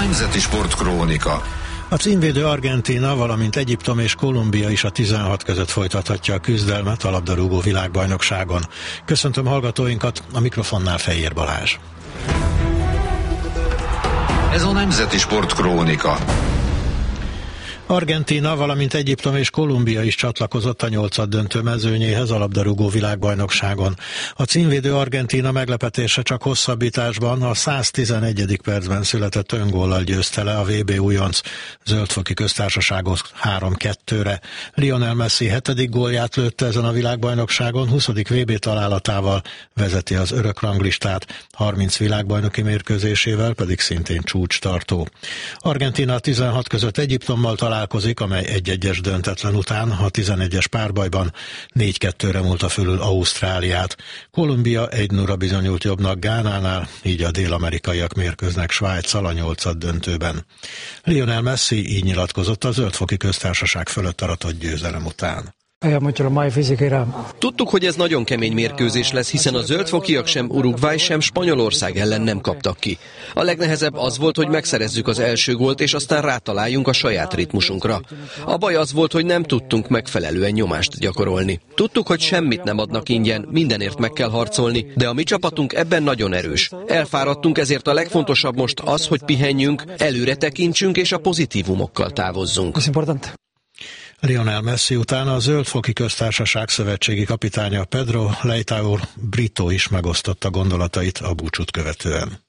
Nemzeti Sportkrónika. A címvédő Argentína, valamint Egyiptom és Kolumbia is a 16 között folytathatja a küzdelmet a labdarúgó világbajnokságon. Köszöntöm hallgatóinkat, a mikrofonnál Fejér Balázs. Ez a Nemzeti Sportkrónika. Argentína, valamint Egyiptom és Kolumbia is csatlakozott a nyolcaddöntő mezőnyéhez a labdarúgó világbajnokságon. A címvédő Argentína meglepetése csak hosszabbításban, a 111. percben született öngóllal győzte le a VB újonc Zöld-foki Köztársaságot 3-2-re. Lionel Messi 7. gólját lőtte ezen a világbajnokságon, 20. VB találatával vezeti az örökranglistát, 30 világbajnoki mérkőzésével pedig szintén csúcstartó. Argentína a 16 között Egyiptommal találkozik, amely 1-1-es döntetlen után a 11-es párbajban 4-2-re múlta fölül Ausztráliát. Kolumbia 1-0-ra bizonyult jobbnak Gánánál, így a dél-amerikaiak mérkőznek Svájccal a nyolcaddöntőben. Lionel Messi így nyilatkozott a Zöld-foki Köztársaság fölött aratott győzelem után. Tudtuk, hogy ez nagyon kemény mérkőzés lesz, hiszen a zöldfokiak sem Uruguay, sem Spanyolország ellen nem kaptak ki. A legnehezebb az volt, hogy megszerezzük az első gólt, és aztán rátaláljunk a saját ritmusunkra. A baj az volt, hogy nem tudtunk megfelelően nyomást gyakorolni. Tudtuk, hogy semmit nem adnak ingyen, mindenért meg kell harcolni, de a mi csapatunk ebben nagyon erős. Elfáradtunk, ezért a legfontosabb most az, hogy pihenjünk, előre tekintsünk és a pozitívumokkal távozzunk. Lionel Messi után a Zöld-foki Köztársaság szövetségi kapitánya Pedro Leitão Brito is megosztotta gondolatait a búcsút követően.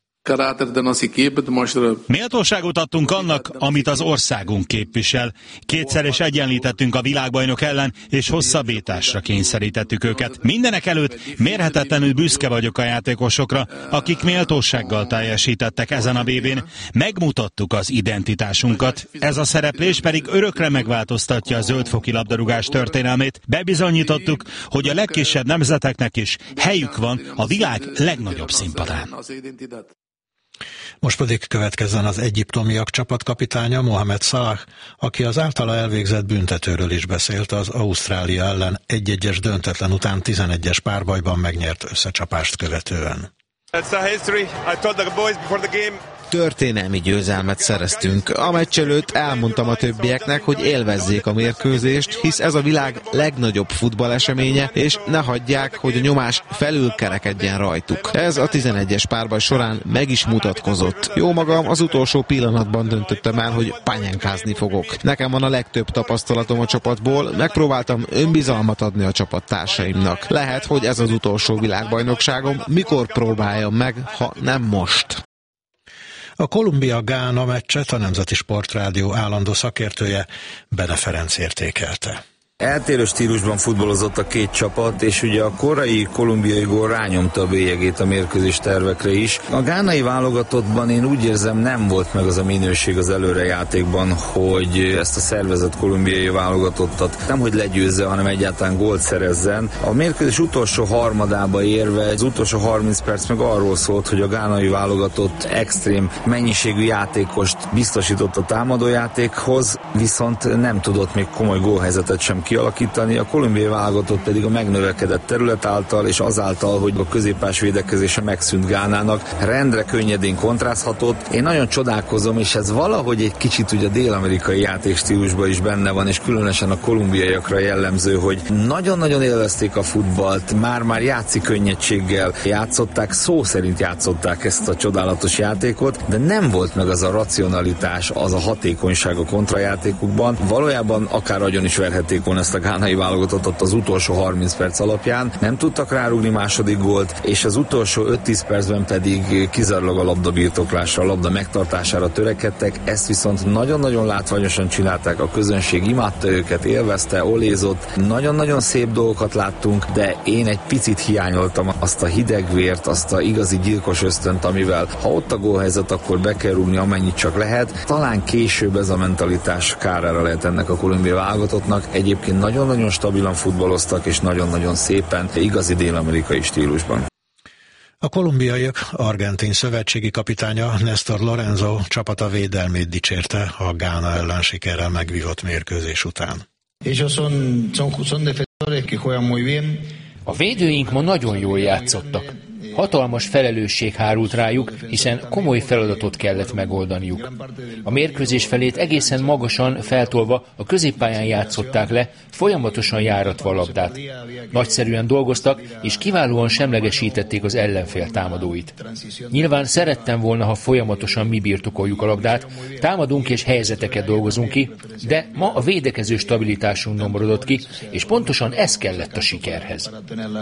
Méltóságot adtunk annak, amit az országunk képvisel. Kétszer is egyenlítettünk a világbajnok ellen, és hosszabbításra kényszerítettük őket. Mindenek előtt mérhetetlenül büszke vagyok a játékosokra, akik méltósággal teljesítettek ezen a BB-n. Megmutattuk az identitásunkat. Ez a szereplés pedig örökre megváltoztatja a zöldfoki labdarúgás történelmét. Bebizonyítottuk, hogy a legkisebb nemzeteknek is helyük van a világ legnagyobb színpadán. Most pedig következzen az egyiptomiak csapatkapitánya Mohamed Salah, aki az általa elvégzett büntetőről is beszélt az Ausztrália ellen 1-1-es döntetlen után 11-es párbajban megnyert összecsapást követően. Történelmi győzelmet szereztünk. A meccs előtt elmondtam a többieknek, hogy élvezzék a mérkőzést, hisz ez a világ legnagyobb futballeseménye, és ne hagyják, hogy a nyomás felülkerekedjen rajtuk. Ez a 11-es párbaj során meg is mutatkozott. Jó magam, az utolsó pillanatban döntöttem el, hogy pányánkázni fogok. Nekem van a legtöbb tapasztalatom a csapatból, megpróbáltam önbizalmat adni a csapattársaimnak. Lehet, hogy ez az utolsó világbajnokságom, mikor próbáljam meg, ha nem most. A Kolumbia-Gána meccset a Nemzeti Sportrádió állandó szakértője Bene Ferenc értékelte. Eltérő stílusban futballozott a két csapat, és ugye a korai kolumbiai gól rányomta a bélyegét a mérkőzés tervekre is. A gánai válogatottban én úgy érzem, nem volt meg az a minőség az előrejátékban, hogy ezt a szervezett kolumbiai válogatottat nemhogy legyőzze, hanem egyáltalán gólt szerezzen. A mérkőzés utolsó harmadába érve, az utolsó 30 perc meg arról szólt, hogy a gánai válogatott extrém mennyiségű játékost biztosított a támadójátékhoz, viszont nem tudott még komoly gólhelyzetet sem kialakítani, a kolumbiai válogatott pedig a megnövekedett terület által és azáltal, hogy a középpás védekezése megszűnt Gánának, rendre könnyedén kontrázhatott. Én nagyon csodálkozom, és ez valahogy egy kicsit ugye a dél-amerikai játékstílusban is benne van, és különösen a kolumbiaiakra jellemző, hogy nagyon-nagyon élvezték a futballt, már játszik könnyedséggel játszották, szó szerint játszották ezt a csodálatos játékot, de nem volt meg az a racionalitás, az a hatékonyság a kontrajátékukban. Valójában akár agyon is verhették volna ezt a gánai válogatottat az utolsó 30 perc alapján. Nem tudtak rárugni második gólt, és az utolsó 5-10 percben pedig kizárólag a labda birtoklásra, a labda megtartására törekedtek. Ezt viszont nagyon-nagyon látványosan csinálták, a közönség imádta őket, élvezte, olézott. Nagyon-nagyon szép dolgokat láttunk, de én egy picit hiányoltam azt a hidegvért, azt a igazi gyilkos ösztönt, amivel ha ott a gólhelyzet, akkor be kell rúgni amennyit csak lehet. Talán később ez a mentalitás kárára lehet ennek a kolumbiai válogatottnak. Egyébként nagyon-nagyon stabilan futballoztak, és nagyon-nagyon szépen, igazi dél-amerikai stílusban. A kolumbiaiak argentin szövetségi kapitánya Néstor Lorenzo csapata védelmét dicsérte a Gána ellen sikerrel megvívott mérkőzés után. A védőink ma nagyon jól játszottak. Hatalmas felelősség hárult rájuk, hiszen komoly feladatot kellett megoldaniuk. A mérkőzés felét egészen magasan feltolva a középpályán játszották le, folyamatosan járatva a labdát. Nagyszerűen dolgoztak, és kiválóan semlegesítették az ellenfél támadóit. Nyilván szerettem volna, ha folyamatosan mi birtokoljuk a labdát, támadunk és helyzeteket dolgozunk ki, de ma a védekező stabilitásunk nyomorodott ki, és pontosan ez kellett a sikerhez.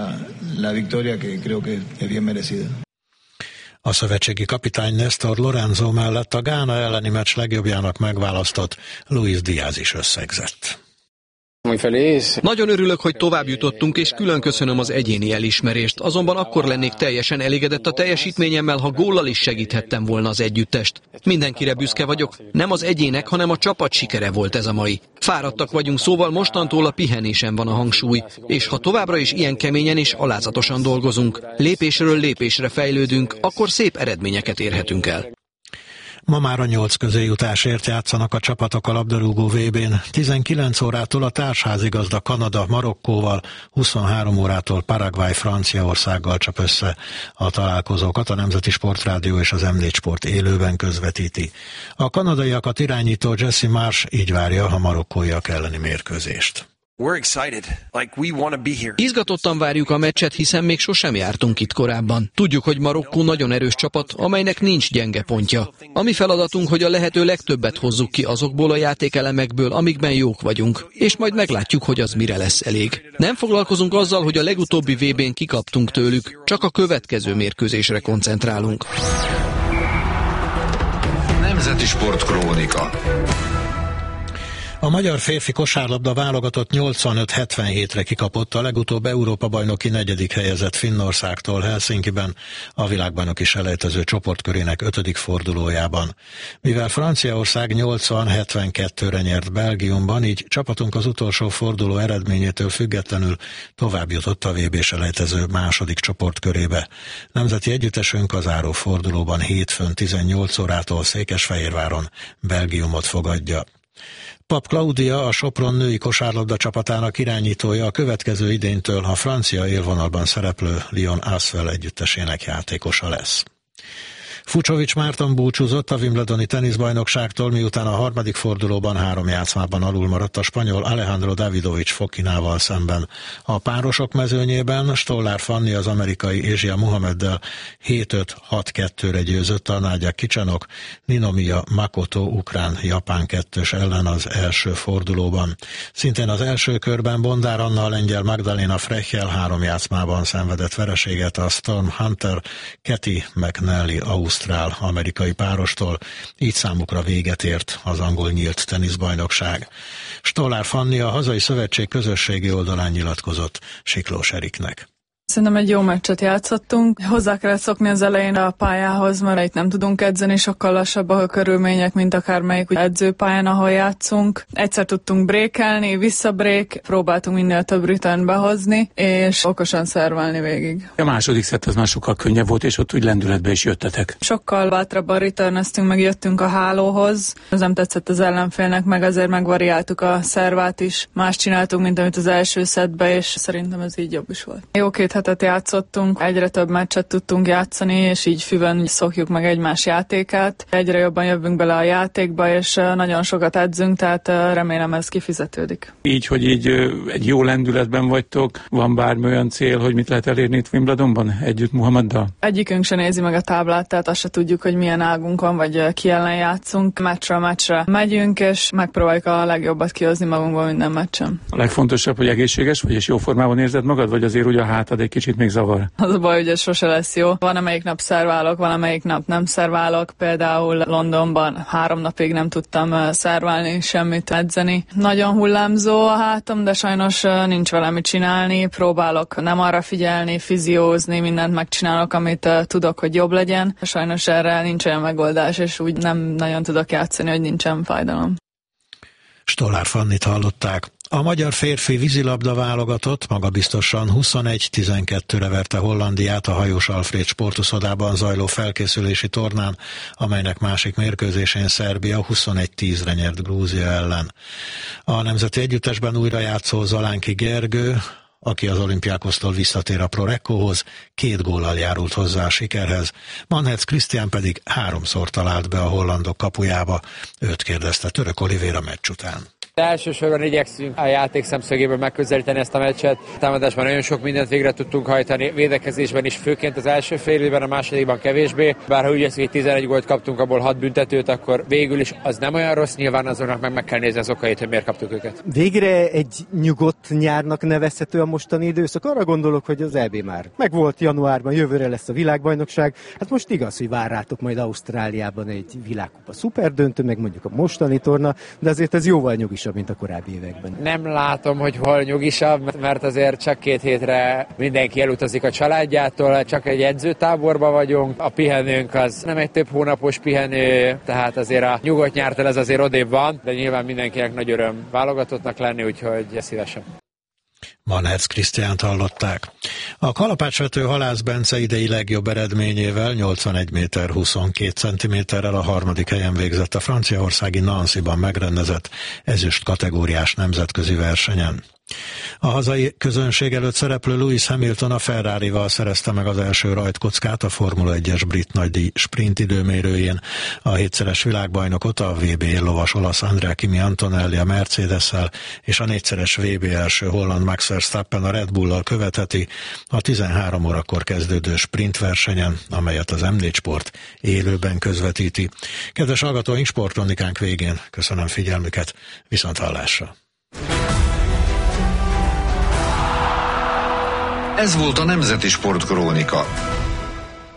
A szövetségi kapitány Néstor Lorenzo mellett a Gána elleni meccs legjobbjának megválasztott Luis Díaz is összegzett. Nagyon örülök, hogy tovább jutottunk, és külön köszönöm az egyéni elismerést. Azonban akkor lennék teljesen elégedett a teljesítményemmel, ha góllal is segíthettem volna az együttest. Mindenkire büszke vagyok, nem az egyének, hanem a csapat sikere volt ez a mai. Fáradtak vagyunk, szóval mostantól a pihenésen van a hangsúly, és ha továbbra is ilyen keményen és alázatosan dolgozunk, lépésről lépésre fejlődünk, akkor szép eredményeket érhetünk el. Ma már a 8 közéjutásért játszanak a csapatok a labdarúgó VB-n. 19 órától a társházigazda Kanada Marokkóval, 23 órától Paraguay Franciaországgal csap össze. A találkozókat a Nemzeti Sportrádió és az M4 Sport élőben közvetíti. A kanadaiakat irányító Jesse Marsh így várja a marokkóiak elleni mérkőzést. Izgatottan várjuk a meccset, hiszen még sosem jártunk itt korábban. Tudjuk, hogy Marokkó nagyon erős csapat, amelynek nincs gyenge pontja. A mi feladatunk, hogy a lehető legtöbbet hozzuk ki azokból a játékelemekből, amikben jók vagyunk, és majd meglátjuk, hogy az mire lesz elég. Nem foglalkozunk azzal, hogy a legutóbbi VB-n kikaptunk tőlük, csak a következő mérkőzésre koncentrálunk. Nemzeti Sportkrónika. A magyar férfi kosárlabda válogatott 85-77-re kikapott a legutóbb Európa-bajnoki 4. helyezett Finnországtól Helsinkiben a világbajnoki selejtező csoportkörének 5. fordulójában. Mivel Franciaország 80-72-re nyert Belgiumban, így csapatunk az utolsó forduló eredményétől függetlenül tovább jutott a VB selejtező második csoportkörébe. Nemzeti együttesünk a záró fordulóban hétfőn 18 órától Székesfehérváron Belgiumot fogadja. Pap Klaudia, a Sopron női kosárlabda csapatának irányítója a következő idénytől a francia élvonalban szereplő Lyon Asvel együttesének játékosa lesz. Fucsovics Márton búcsúzott a Wimbledoni teniszbajnokságtól, miután a harmadik fordulóban 3 játszmában alul maradt a spanyol Alejandro Davidovich Fokinával szemben. A párosok mezőnyében Stollár Fanni az amerikai Ázsia Muhammeddel 7-5-6-2-re győzött a Nádja Kicsanok, Ninomiya Makoto ukrán-japán kettős ellen az első fordulóban. Szintén az első körben Bondár Anna a lengyel Magdalena Frechel 3 játszmában szenvedett vereséget a Storm Hunter Kathy McNally ausztrál-amerikai párostól, így számukra véget ért az angol nyílt teniszbajnokság. Stollár Fanni a hazai szövetség közösségi oldalán nyilatkozott Siklós Eriknek. Szerintem egy jó meccset játszottunk. Hozzá kellett szokni az elején a pályához, mert itt nem tudunk edzeni, sokkal lassabbak a körülmények, mint akármelyik edzőpályán, ahol játszunk. Egyszer tudtunk brékelni, visszabrék, próbáltunk minél több return behozni, és okosan szervelni végig. A második szett az már sokkal könnyebb volt, és ott úgy lendületbe is jöttetek. Sokkal bátrabban returneztünk, meg jöttünk a hálóhoz. Ez nem tetszett az ellenfélnek, meg azért megvariáltuk a szervát is. Más csináltunk, mint amit az első szettbe, és szerintem ez így jobb is volt. Jó 2 hetet játszottunk, egyre több meccset tudtunk játszani, és így füvön szokjuk meg egymás játékát. Egyre jobban jövünk bele a játékba, és nagyon sokat edzünk, tehát remélem ez kifizetődik. Így, hogy így egy jó lendületben vagytok, van bármi olyan cél, hogy mit lehet elérni itt Wimbledonban együtt Muhammeddal? Egyikünk se nézi meg a táblát, tehát azt se tudjuk, hogy milyen águnk van, vagy ki ellen játszunk. Meccsről meccsre megyünk, és megpróbáljuk a legjobbat kihozni magunkból minden meccsen. A legfontosabb, hogy egészséges vagy, és jó formában érzed magad, vagy azért ugye a hátad egy kicsit még zavar? Az a baj, hogy ez sose lesz jó. Van, amelyik nap szerválok, van, amelyik nap nem szerválok. Például Londonban 3 napig nem tudtam szerválni, semmit edzeni. Nagyon hullámzó a hátam, de sajnos nincs vele mit csinálni. Próbálok nem arra figyelni, fiziózni, mindent megcsinálok, amit tudok, hogy jobb legyen. Sajnos erre nincs olyan megoldás, és úgy nem nagyon tudok játszani, hogy nincsen fájdalom. Stollár Fannit hallották. A magyar férfi vízilabda válogatott magabiztosan 21-12-re verte Hollandiát a Hajós Alfréd sportuszodában zajló felkészülési tornán, amelynek másik mérkőzésén Szerbia 21-10-re nyert Grúzia ellen. A nemzeti együttesben újra játszó Zalánki Gergő aki az Olympiakosztól visszatér a Pro Reccohoz, 2 góllal járult hozzá a sikerhez. Manhetz Krisztián pedig 3-szor talált be a hollandok kapujába. Őt kérdezte Török Olivér a meccs után. Elsősorban igyekszünk a játék szemszögéből megközelíteni ezt a meccset. Támadásban nagyon sok mindent végre tudtunk hajtani, védekezésben is főként az első fél időben, a másodikban kevésbé. Bár ha úgy lesz, hogy 11 gólt kaptunk, abból 6 büntetőt, akkor végül is az nem olyan rossz, nyilván azonnak meg kell nézni az okait, hogy miért kaptuk őket. Végre egy nyugodt nyárnak nevezhető a mostani időszak. Arra gondolok, hogy az EB már megvolt januárban, jövőre lesz a világbajnokság. Hát most igaz, hogy vár rátok majd Ausztráliában egy világkupa szuperdöntő, meg mondjuk a mostani torna, de azért ez jóval nyugisabb, mint a korábbi években. Nem látom, hogy hol nyugisabb, mert azért csak 2 hétre mindenki elutazik a családjától, csak egy edzőtáborban vagyunk, a pihenőnk az nem egy több hónapos pihenő, tehát azért a nyugodt nyártól ez azért odébb van, de nyilván mindenkinek nagy öröm válogatottnak lenni, úgyhogy szívesen. Manhetz Krisztiánt hallották. A kalapácsvető Halász Bence idei legjobb eredményével 81 méter 22 centiméterrel a 3. helyen végzett a franciaországi Nancy-ban megrendezett ezüst kategóriás nemzetközi versenyen. A hazai közönség előtt szereplő Lewis Hamilton a Ferrarival szerezte meg az első rajtkockát a Formula 1-es brit nagydíj sprint időmérőjén. A 7-szeres világbajnokot a VB lovas olasz Andrea Kimi Antonelli a Mercedes-szel és a 4-szeres VB első holland Max Verstappen a Red Bull-lal követheti a 13 órakor kezdődő sprint versenyen, amelyet az M4 Sport élőben közvetíti. Kedves hallgatóink, sportkronikánk végén köszönöm figyelmüket, viszonthallásra! Ez volt a Nemzeti Sportkrónika.